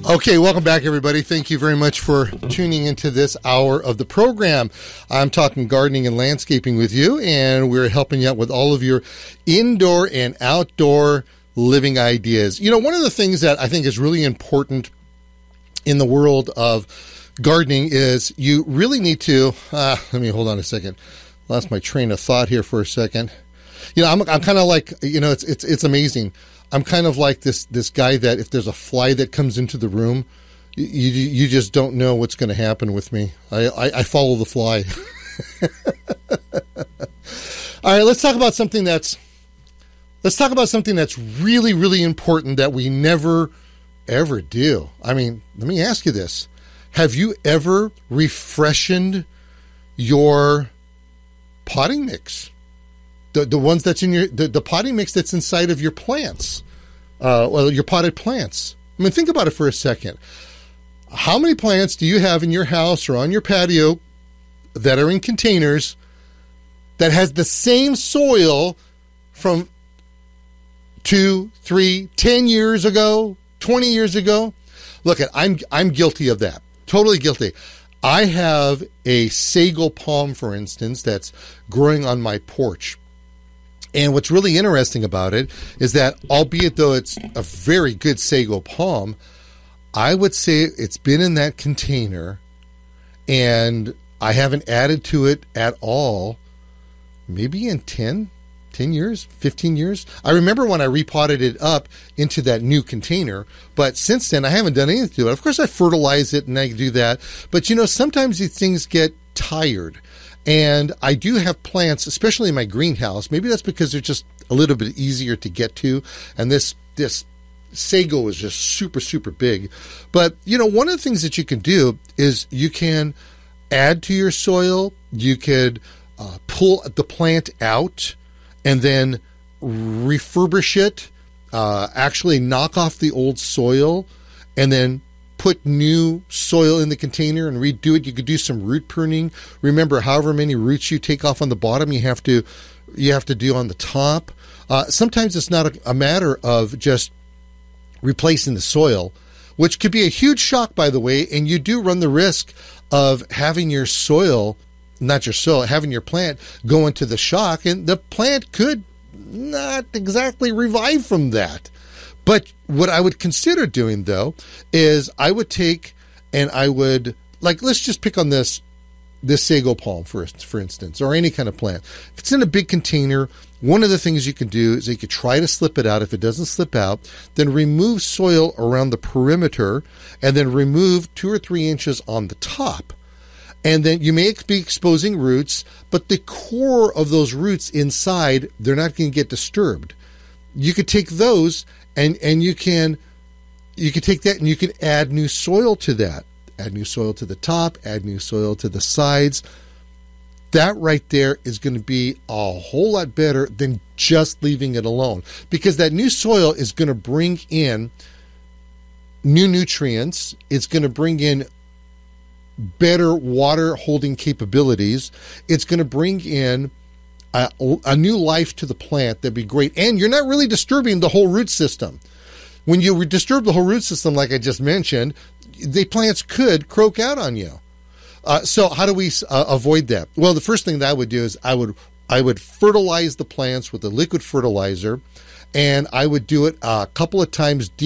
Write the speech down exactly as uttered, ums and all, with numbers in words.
Okay, welcome back, everybody. Thank you very much for tuning into this hour of the program. I'm talking gardening and landscaping with you, and we're helping you out with all of your indoor and outdoor living ideas. You know, one of the things that I think is really important in the world of gardening is you really need to, uh, let me hold on a second. Lost my train of thought here for a second. You know, I'm, I'm kind of like, you know, it's, it's, it's amazing. I'm kind of like this, this guy that if there's a fly that comes into the room, you, you just don't know what's going to happen with me. I, I, I follow the fly. All right, let's talk about something that's, let's talk about something that's really, really important that we never, ever do. I mean, let me ask you this. Have you ever refreshened your potting mix? The the ones that's in your, the, the potting mix that's inside of your plants, uh, well, your potted plants. I mean, think about it for a second. How many plants do you have in your house or on your patio that are in containers that has the same soil from two, three, ten years ago, twenty years ago? Look, I'm I'm guilty of that. Totally guilty. I have a sago palm, for instance, that's growing on my porch. And what's really interesting about it is that, albeit though it's a very good sago palm, I would say it's been in that container and I haven't added to it at all, maybe in ten, ten years, fifteen years. I remember when I repotted it up into that new container, but since then I haven't done anything to it. Of course, I fertilize it and I do that, but you know, sometimes these things get tired. And I do have plants, especially in my greenhouse. Maybe that's because they're just a little bit easier to get to. And this this sago is just super, super big. But, you know, one of the things that you can do is you can add to your soil. You could uh, pull the plant out and then refurbish it, uh, actually knock off the old soil, and then put new soil in the container and redo it. You could do some root pruning. Remember, however many roots you take off on the bottom, you have to you have to do on the top. Uh, sometimes it's not a, a matter of just replacing the soil, which could be a huge shock, by the way, and you do run the risk of having your soil, not your soil, having your plant go into the shock, and the plant could not exactly revive from that. But what I would consider doing, though, is I would take and I would, like, let's just pick on this this sago palm, for, for instance, or any kind of plant. If it's in a big container, one of the things you can do is you could try to slip it out. If it doesn't slip out, then remove soil around the perimeter and then remove two or three inches on the top. And then you may be exposing roots, but the core of those roots inside, they're not going to get disturbed. You could take those And and you can you can take that and you can add new soil to that. Add new soil to the top, add new soil to the sides. That right there is going to be a whole lot better than just leaving it alone, because that new soil is going to bring in new nutrients. It's going to bring in better water holding capabilities. It's going to bring in A, a new life to the plant. That'd be great. And you're not really disturbing the whole root system. When you disturb the whole root system, like I just mentioned, the plants could croak out on you. Uh, so how do we uh, avoid that? Well, the first thing that I would do is I would I would fertilize the plants with a liquid fertilizer, and I would do it a couple of times deep.